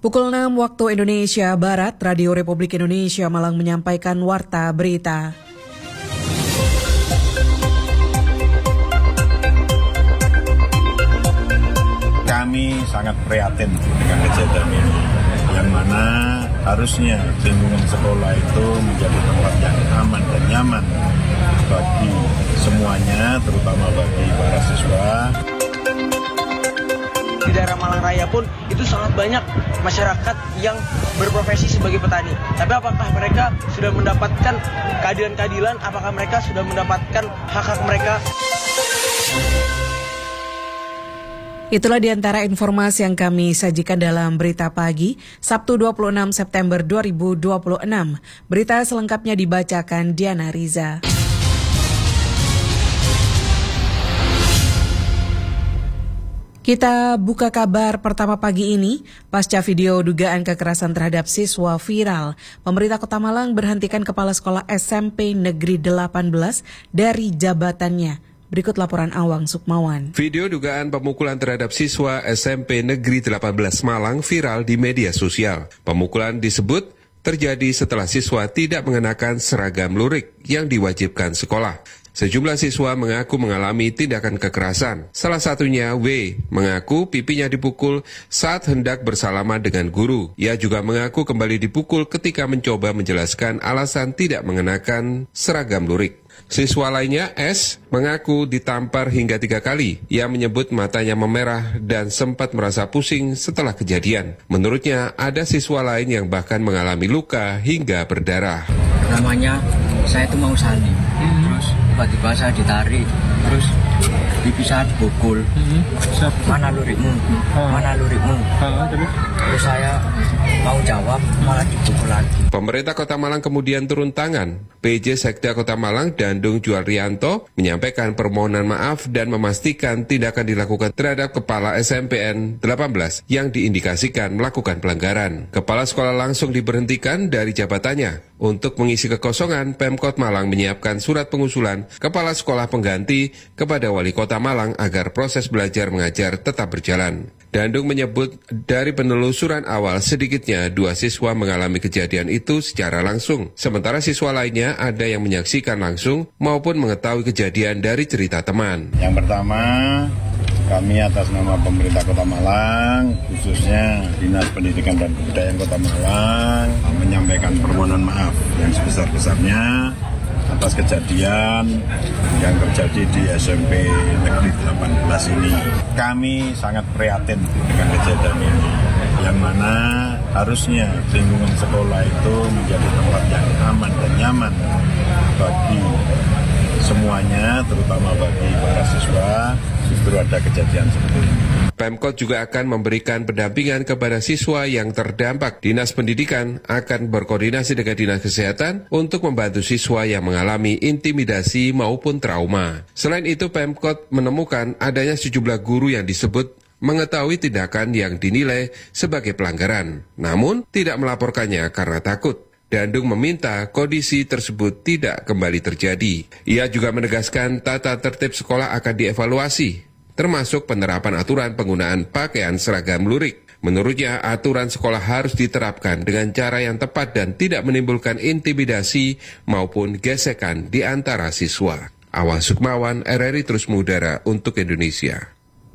Pukul 6 waktu Indonesia Barat, Radio Republik Indonesia Malang menyampaikan Warta Berita. Kami sangat prihatin dengan kejadian ini, yang mana harusnya lingkungan sekolah itu menjadi tempat yang aman dan nyaman bagi semuanya, terutama bagi para siswa. Di daerah Malang Raya pun itu sangat banyak masyarakat yang berprofesi sebagai petani. Tapi apakah mereka sudah mendapatkan keadilan-keadilan? Apakah mereka sudah mendapatkan hak-hak mereka? Itulah diantara informasi yang kami sajikan dalam Berita Pagi, Sabtu 26 September 2026. Berita selengkapnya dibacakan Diana Riza. Kita buka kabar pertama pagi ini, pasca video dugaan kekerasan terhadap siswa viral, pemerintah Kota Malang berhentikan Kepala Sekolah SMP Negeri 18 dari jabatannya. Berikut laporan Awang Sukmawan. Video dugaan pemukulan terhadap siswa SMP Negeri 18 Malang viral di media sosial. Pemukulan disebut terjadi setelah siswa tidak mengenakan seragam lurik yang diwajibkan sekolah. Sejumlah siswa mengaku mengalami tindakan kekerasan. Salah satunya W mengaku pipinya dipukul saat hendak bersalaman dengan guru. Ia juga mengaku kembali dipukul ketika mencoba menjelaskan alasan tidak mengenakan seragam lurik. Siswa lainnya, S, mengaku ditampar hingga 3 kali. Ia menyebut matanya memerah dan sempat merasa pusing setelah kejadian. Menurutnya, ada siswa lain yang bahkan mengalami luka hingga berdarah. Namanya, saya itu mau salin, terus tiba-tiba saya ditarik, terus pipi saya dipukul. Mana lurikmu? Mana lurikmu? Terus saya mau jawab, malah dipukul lagi. Pemerintah Kota Malang kemudian turun tangan. PJ Sekda Kota Malang Dandung Juarianto menyampaikan permohonan maaf dan memastikan tindakan dilakukan terhadap Kepala SMPN 18 yang diindikasikan melakukan pelanggaran. Kepala sekolah langsung diberhentikan dari jabatannya. Untuk mengisi kekosongan, Pemkot Malang menyiapkan surat pengusulan Kepala Sekolah pengganti kepada Wali Kota Malang agar proses belajar mengajar tetap berjalan. Dandung menyebut dari penelusuran awal sedikitnya 2 siswa mengalami kejadian itu secara langsung. Sementara siswa lainnya ada yang menyaksikan langsung maupun mengetahui kejadian dari cerita teman. Yang pertama, kami atas nama pemerintah Kota Malang, khususnya Dinas Pendidikan dan Kebudayaan Kota Malang, menyampaikan permohonan maaf yang sebesar-besarnya atas kejadian yang terjadi di SMP Negeri 18 ini. Kami sangat prihatin dengan kejadian ini, yang mana harusnya lingkungan sekolah itu menjadi tempat yang aman dan nyaman bagi semuanya, terutama bagi para siswa. Justru ada kejadian seperti ini. Pemkot juga akan memberikan pendampingan kepada siswa yang terdampak. Dinas Pendidikan akan berkoordinasi dengan Dinas Kesehatan untuk membantu siswa yang mengalami intimidasi maupun trauma. Selain itu, Pemkot menemukan adanya sejumlah guru yang disebut mengetahui tindakan yang dinilai sebagai pelanggaran, namun tidak melaporkannya karena takut. Dandung meminta kondisi tersebut tidak kembali terjadi. Ia juga menegaskan tata tertib sekolah akan dievaluasi, termasuk penerapan aturan penggunaan pakaian seragam lurik. Menurutnya, aturan sekolah harus diterapkan dengan cara yang tepat dan tidak menimbulkan intimidasi maupun gesekan di antara siswa. Awang Sukmawan, RRI Terus Mengudara untuk Indonesia.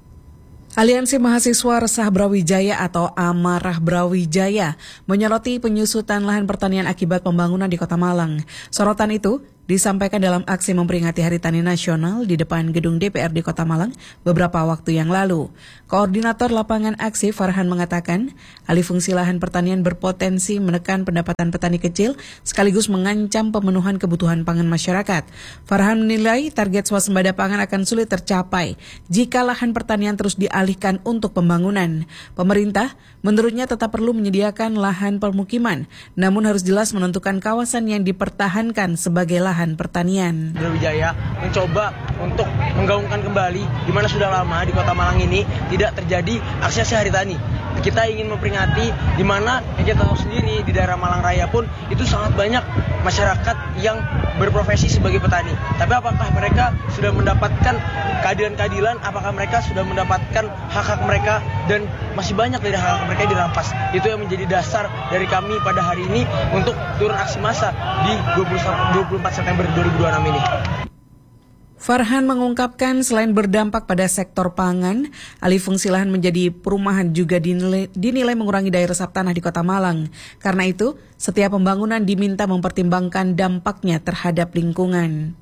Aliansi Mahasiswa Resah Brawijaya atau Amarah Brawijaya menyoroti penyusutan lahan pertanian akibat pembangunan di Kota Malang. Sorotan itu disampaikan dalam aksi memperingati Hari Tani Nasional di depan gedung DPRD Kota Malang beberapa waktu yang lalu. Koordinator lapangan aksi Farhan mengatakan, alih fungsi lahan pertanian berpotensi menekan pendapatan petani kecil sekaligus mengancam pemenuhan kebutuhan pangan masyarakat. Farhan menilai target swasembada pangan akan sulit tercapai jika lahan pertanian terus dialihkan untuk pembangunan. Pemerintah menurutnya tetap perlu menyediakan lahan permukiman, namun harus jelas menentukan kawasan yang dipertahankan sebagai lahan pertanian. Brawijaya mencoba untuk menggaungkan kembali di mana sudah lama di Kota Malang ini tidak terjadi aksi Hari Tani. Kita ingin memperingati di mana kita tahu sendiri di daerah Malang Raya pun itu sangat banyak masyarakat yang berprofesi sebagai petani. Tapi apakah mereka sudah mendapatkan keadilan-keadilan? Apakah mereka sudah mendapatkan hak-hak mereka? Dan masih banyak dari hak-hak mereka yang dirampas. Itu yang menjadi dasar dari kami pada hari ini untuk turun aksi massa di 24 September 2026 ini. Farhan mengungkapkan selain berdampak pada sektor pangan, alih fungsi lahan menjadi perumahan juga dinilai mengurangi daya resap tanah di Kota Malang. Karena itu, setiap pembangunan diminta mempertimbangkan dampaknya terhadap lingkungan.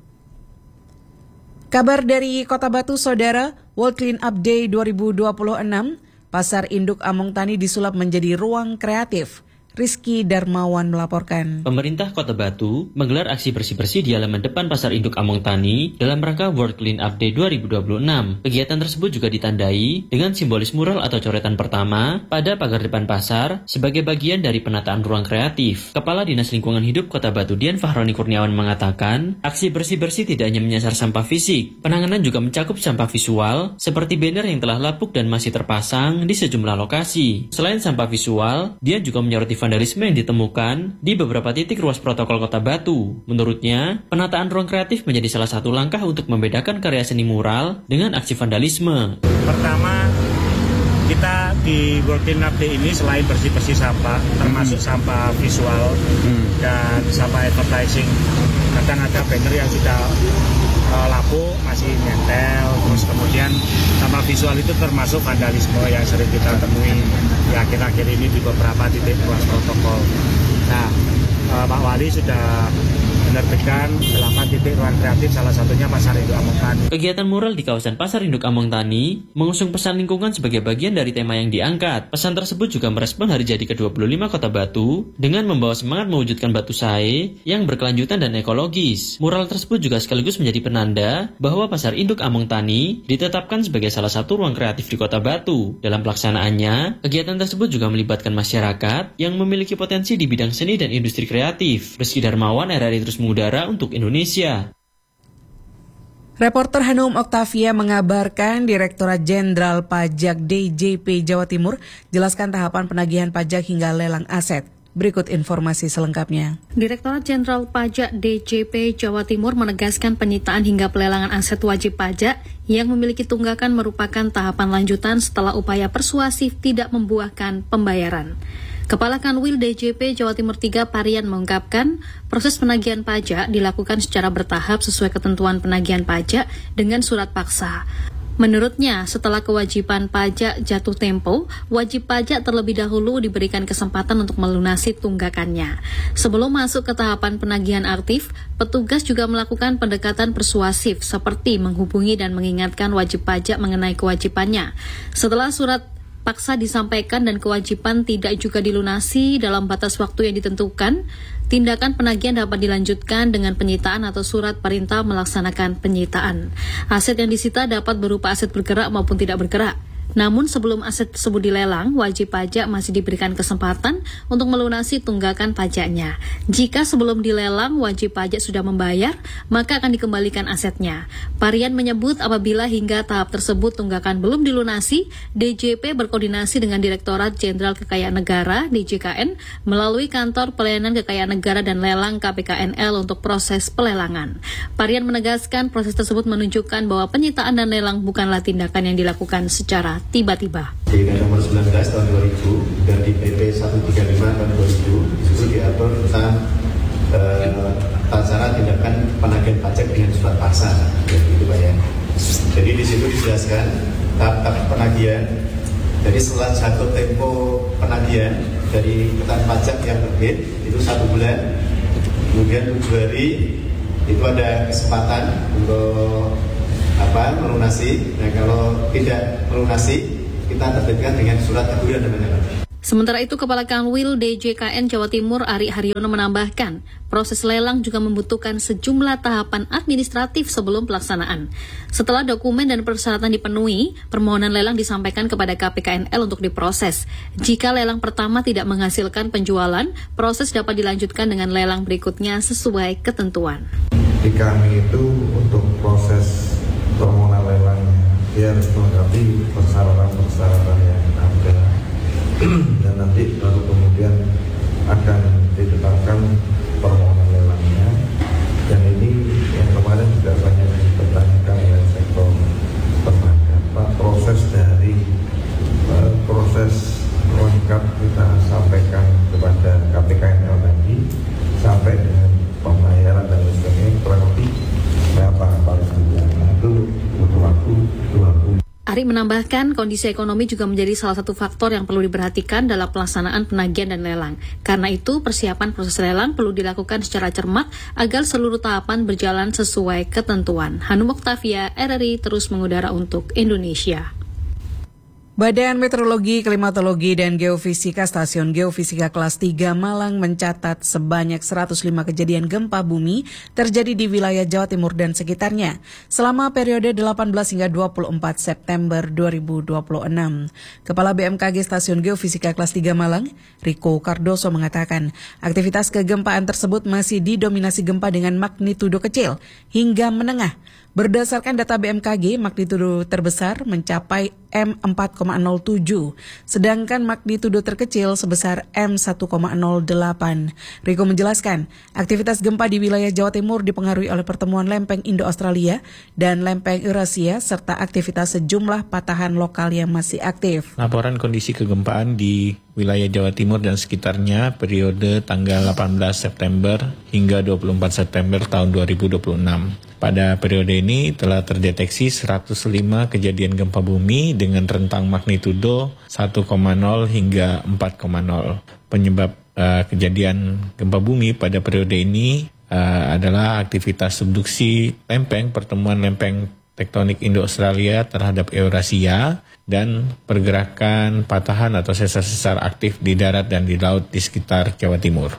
Kabar dari Kota Batu, Saudara, World Clean Up Day 2026, Pasar Induk Among Tani disulap menjadi ruang kreatif. Rizky Darmawan melaporkan. Pemerintah Kota Batu menggelar aksi bersih-bersih di halaman depan Pasar Induk Among Tani dalam rangka World Clean Up Day 2026. Kegiatan tersebut juga ditandai dengan simbolis mural atau coretan pertama pada pagar depan pasar sebagai bagian dari penataan ruang kreatif. Kepala Dinas Lingkungan Hidup Kota Batu Dian Fahroni Kurniawan mengatakan, aksi bersih-bersih tidak hanya menyasar sampah fisik, penanganan juga mencakup sampah visual seperti banner yang telah lapuk dan masih terpasang di sejumlah lokasi. Selain sampah visual, Dian juga menyoroti vandalisme yang ditemukan di beberapa titik ruas protokol Kota Batu. Menurutnya, penataan ruang kreatif menjadi salah satu langkah untuk membedakan karya seni mural dengan aksi vandalisme. Pertama, kita di World Clean Up Day ini selain bersih-bersih sampah, termasuk sampah visual dan sampah advertising. Kadang ada banner yang sudah lapuk, masih nempel, terus kemudian sampah visual itu termasuk vandalisme yang sering kita temui ya akhir-akhir ini di beberapa titik ruas protokol. Nah, Pak Wali sudah menerbitkan 8 titik ruang kreatif, salah satunya Pasar Induk Among Tani. Kegiatan mural di kawasan Pasar Induk Among Tani mengusung pesan lingkungan sebagai bagian dari tema yang diangkat. Pesan tersebut juga merespon hari jadi ke-25 Kota Batu dengan membawa semangat mewujudkan Batu Sae yang berkelanjutan dan ekologis. Mural tersebut juga sekaligus menjadi penanda bahwa Pasar Induk Among Tani ditetapkan sebagai salah satu ruang kreatif di Kota Batu. Dalam pelaksanaannya, kegiatan tersebut juga melibatkan masyarakat yang memiliki potensi di bidang seni dan industri kreatif. Rizky Darmawan, RRI Terus Mengudara untuk Indonesia. Reporter Hanum Oktavia mengabarkan Direktorat Jenderal Pajak DJP Jawa Timur jelaskan tahapan penagihan pajak hingga lelang aset. Berikut informasi selengkapnya. Direktorat Jenderal Pajak DJP Jawa Timur menegaskan penyitaan hingga pelelangan aset wajib pajak yang memiliki tunggakan merupakan tahapan lanjutan setelah upaya persuasif tidak membuahkan pembayaran. Kepala Kanwil DJP Jawa Timur 3 Parian mengungkapkan proses penagihan pajak dilakukan secara bertahap sesuai ketentuan penagihan pajak dengan surat paksa. Menurutnya, setelah kewajiban pajak jatuh tempo, wajib pajak terlebih dahulu diberikan kesempatan untuk melunasi tunggakannya. Sebelum masuk ke tahapan penagihan aktif, petugas juga melakukan pendekatan persuasif seperti menghubungi dan mengingatkan wajib pajak mengenai kewajibannya. Setelah surat paksa disampaikan dan kewajiban tidak juga dilunasi dalam batas waktu yang ditentukan, tindakan penagihan dapat dilanjutkan dengan penyitaan atau surat perintah melaksanakan penyitaan. Aset yang disita dapat berupa aset bergerak maupun tidak bergerak. Namun sebelum aset tersebut dilelang, wajib pajak masih diberikan kesempatan untuk melunasi tunggakan pajaknya. Jika sebelum dilelang wajib pajak sudah membayar, maka akan dikembalikan asetnya. Parian menyebut apabila hingga tahap tersebut tunggakan belum dilunasi, DJP berkoordinasi dengan Direktorat Jenderal Kekayaan Negara (DJKN) melalui Kantor Pelayanan Kekayaan Negara dan Lelang KPKNL untuk proses pelelangan. Parian menegaskan proses tersebut menunjukkan bahwa penyitaan dan lelang bukanlah tindakan yang dilakukan secara tiba-tiba. Di nomor 19 tahun 2000 dan di PP 135 tahun 2000 itu diatur tentang tata tindakan penagihan pajak dengan surat paksa, gitu Pak ya. Jadi di situ dijelaskan tahap penagihan. Jadi setelah jatuh tempo penagihan dari ketentuan pajak yang terbit itu 1 bulan, kemudian 7 hari itu ada kesempatan untuk melunasi. Nah, kalau tidak melunasi, kita terbitkan dengan surat teguran namanya. Sementara itu, Kepala Kanwil DJKN Jawa Timur Ari Haryono menambahkan, proses lelang juga membutuhkan sejumlah tahapan administratif sebelum pelaksanaan. Setelah dokumen dan persyaratan dipenuhi, permohonan lelang disampaikan kepada KPKNL untuk diproses. Jika lelang pertama tidak menghasilkan penjualan, proses dapat dilanjutkan dengan lelang berikutnya sesuai ketentuan. Di kami itu untuk proses permohonan lelangnya dia harus melengkapi persyaratan yang ada dan nanti baru kemudian akan ditetapkan permohonan lelang. Ari menambahkan kondisi ekonomi juga menjadi salah satu faktor yang perlu diperhatikan dalam pelaksanaan penagihan dan lelang. Karena itu, persiapan proses lelang perlu dilakukan secara cermat agar seluruh tahapan berjalan sesuai ketentuan. Hanum Oktavia, RRI terus mengudara untuk Indonesia. Badan Meteorologi, Klimatologi, dan Geofisika Stasiun Geofisika Kelas 3 Malang mencatat sebanyak 105 kejadian gempa bumi terjadi di wilayah Jawa Timur dan sekitarnya selama periode 18 hingga 24 September 2026. Kepala BMKG Stasiun Geofisika Kelas 3 Malang, Riko Cardoso mengatakan aktivitas kegempaan tersebut masih didominasi gempa dengan magnitudo kecil hingga menengah. Berdasarkan data BMKG, magnitudo terbesar mencapai M4,07, sedangkan magnitudo terkecil sebesar M1,08. Riko menjelaskan, aktivitas gempa di wilayah Jawa Timur dipengaruhi oleh pertemuan lempeng Indo-Australia dan lempeng Eurasia, serta aktivitas sejumlah patahan lokal yang masih aktif. Laporan kondisi kegempaan di wilayah Jawa Timur dan sekitarnya periode tanggal 18 September hingga 24 September tahun 2026. Pada periode ini telah terdeteksi 105 kejadian gempa bumi dengan rentang magnitudo 1,0 hingga 4,0. Penyebab kejadian gempa bumi pada periode ini adalah aktivitas subduksi lempeng, pertemuan lempeng tektonik Indo-Australia terhadap Eurasia, dan pergerakan patahan atau sesar-sesar aktif di darat dan di laut di sekitar Jawa Timur.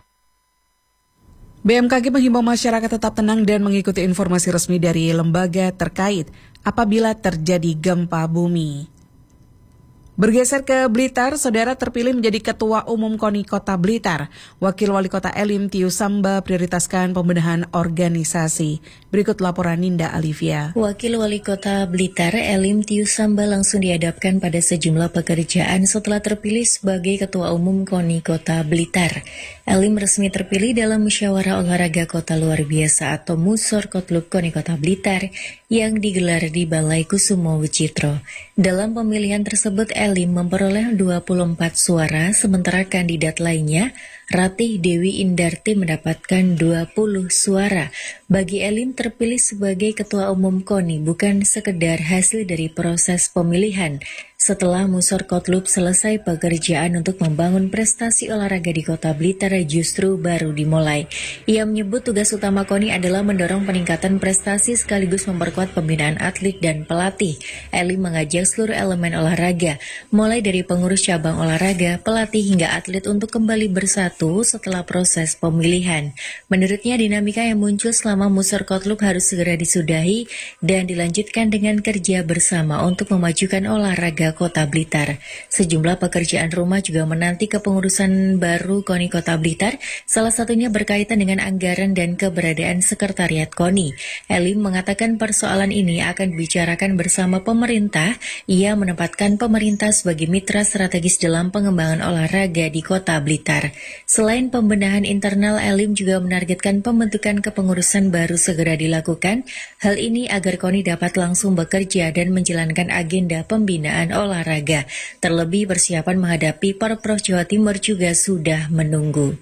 BMKG menghimbau masyarakat tetap tenang dan mengikuti informasi resmi dari lembaga terkait apabila terjadi gempa bumi. Bergeser ke Blitar, saudara terpilih menjadi Ketua Umum KONI Kota Blitar. Wakil Wali Kota Elim Tiu Samba prioritaskan pembenahan organisasi. Berikut laporan Ninda Alivia. Wakil Wali Kota Blitar Elim Tiu Samba langsung dihadapkan pada sejumlah pekerjaan setelah terpilih sebagai Ketua Umum KONI Kota Blitar. Elim resmi terpilih dalam musyawarah olahraga kota luar biasa atau Musor Kotlub KONI Kota Blitar yang digelar di Balai Kusumo Wicitro. Dalam pemilihan tersebut, Elim memperoleh 24 suara, sementara kandidat lainnya, Ratih Dewi Indarti, mendapatkan 20 suara. Bagi Elim, terpilih sebagai Ketua Umum KONI bukan sekedar hasil dari proses pemilihan. Setelah Musor Kotlub selesai, pekerjaan untuk membangun prestasi olahraga di Kota Blitar justru baru dimulai. Ia menyebut tugas utama KONI adalah mendorong peningkatan prestasi sekaligus memperkuat pembinaan atlet dan pelatih. Elim mengajak seluruh elemen olahraga, mulai dari pengurus cabang olahraga, pelatih hingga atlet untuk kembali bersatu setelah proses pemilihan. Menurutnya, dinamika yang muncul selama Musor Kotlub harus segera disudahi dan dilanjutkan dengan kerja bersama untuk memajukan olahraga Kota Blitar. Sejumlah pekerjaan rumah juga menanti kepengurusan baru KONI Kota Blitar, salah satunya berkaitan dengan anggaran dan keberadaan sekretariat KONI. Elim mengatakan persoalan ini akan dibicarakan bersama pemerintah. Ia menempatkan pemerintah sebagai mitra strategis dalam pengembangan olahraga di Kota Blitar. Selain pembenahan internal, Elim juga menargetkan pembentukan kepengurusan baru segera dilakukan. Hal ini agar KONI dapat langsung bekerja dan menjalankan agenda pembinaan olahraga. Terlebih persiapan menghadapi Porprov Jawa Timur juga sudah menunggu.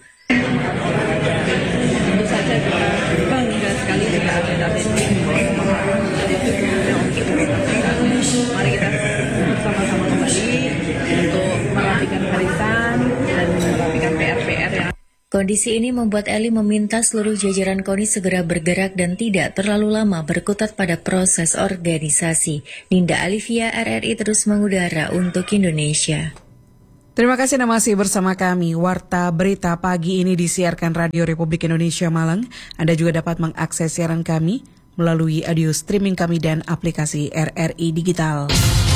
Tentu saja bangga sekali dengan mari kita sama-sama kembali untuk merapikan barisan dan merapikan PR-PR yang. Kondisi ini membuat Elim meminta seluruh jajaran KONI segera bergerak dan tidak terlalu lama berkutat pada proses organisasi. Ninda Alivia, RRI terus mengudara untuk Indonesia. Terima kasih Anda masih bersama kami. Warta Berita Pagi ini disiarkan Radio Republik Indonesia Malang. Anda juga dapat mengakses siaran kami melalui audio streaming kami dan aplikasi RRI Digital.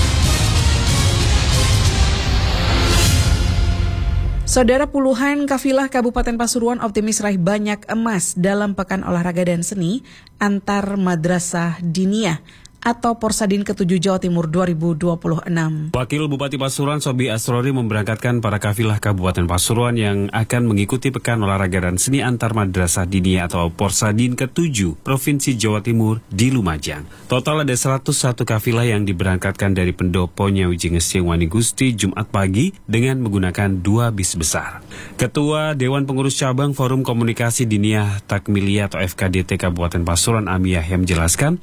Saudara, puluhan kafilah Kabupaten Pasuruan optimis raih banyak emas dalam Pekan Olahraga dan Seni Antar Madrasah Diniyah atau Porsadin ke-7 Jawa Timur 2026. Wakil Bupati Pasuruan Sobi Asrori memberangkatkan para kafilah Kabupaten Pasuruan yang akan mengikuti Pekan Olahraga dan Seni Antar Madrasah Diniyah atau Porsadin ke-7 Provinsi Jawa Timur di Lumajang. Total ada 101 kafilah yang diberangkatkan dari Pendoponya Wijingesing Wani Gusti Jumat pagi dengan menggunakan 2 bis besar. Ketua Dewan Pengurus Cabang Forum Komunikasi Diniyah Takmiliyah atau FKDT Kabupaten Pasuruan Ami Yahya menjelaskan,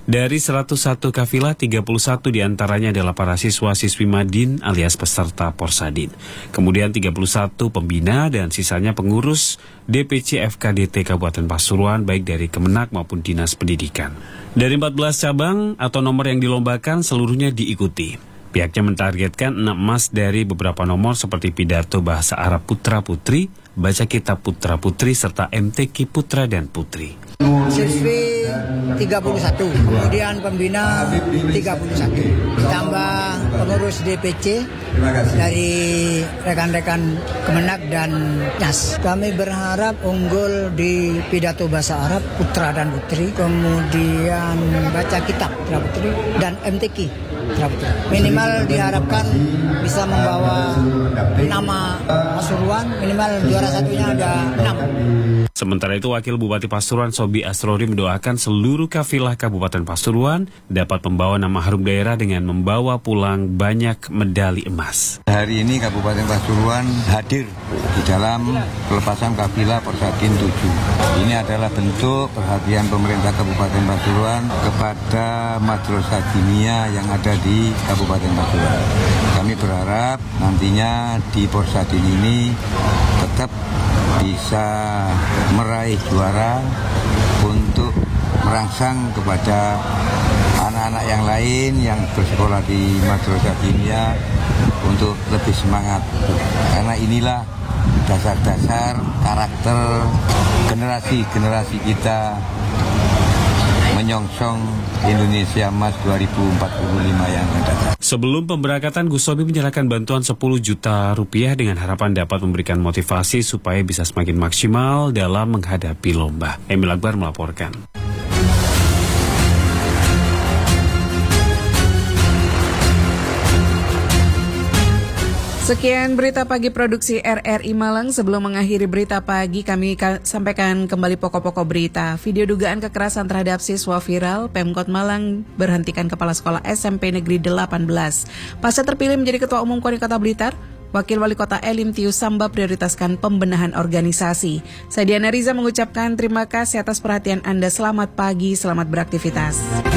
Dari 101 kafilah, 31 diantaranya adalah para siswa-siswi Madin alias peserta Porsadin. Kemudian 31 pembina dan sisanya pengurus DPC FKDT Kabupaten Pasuruan baik dari Kemenak maupun Dinas Pendidikan. Dari 14 cabang atau nomor yang dilombakan seluruhnya diikuti. Pihaknya mentargetkan 6 emas dari beberapa nomor seperti pidato bahasa Arab putra-putri, baca kitab putra-putri, serta MTQ putra dan putri. Siswi 31, kemudian pembina 31, ditambah pengurus DPC dari rekan-rekan Kemenak dan NAS. Kami berharap unggul di pidato bahasa Arab putra dan putri, kemudian baca kitab putra putri dan MTQ putra putri. Minimal diharapkan bisa membawa nama Pasuruan, minimal juara satunya ada 6. Sementara itu, Wakil Bupati Pasuruan Sobi Asrori mendoakan seluruh kafilah Kabupaten Pasuruan dapat membawa nama harum daerah dengan membawa pulang banyak medali emas. Hari ini Kabupaten Pasuruan hadir di dalam pelepasan kafilah Porsadin 7. Ini adalah bentuk perhatian pemerintah Kabupaten Pasuruan kepada madrasah diniyah yang ada di Kabupaten Pasuruan. Kami berharap nantinya di Porsadin ini tetap bisa meraih juara untuk merangsang kepada anak-anak yang lain yang bersekolah di madrasah diniyah untuk lebih semangat. Karena inilah dasar-dasar karakter generasi-generasi kita menyongsong Indonesia Emas 2045 yang akan datang. Sebelum pemberangkatan, Gus Sobi menyerahkan bantuan 10 juta rupiah dengan harapan dapat memberikan motivasi supaya bisa semakin maksimal dalam menghadapi lomba. Emil Akbar melaporkan. Sekian berita pagi produksi RRI Malang. Sebelum mengakhiri berita pagi, kami sampaikan kembali pokok-pokok berita. Video dugaan kekerasan terhadap siswa viral, Pemkot Malang berhentikan Kepala Sekolah SMP Negeri 18. Pasca terpilih menjadi Ketua Umum KONI Kota Blitar, Wakil Wali Kota Elim Tius Samba prioritaskan pembenahan organisasi. Saya Diana Riza mengucapkan terima kasih atas perhatian Anda. Selamat pagi, selamat beraktivitas.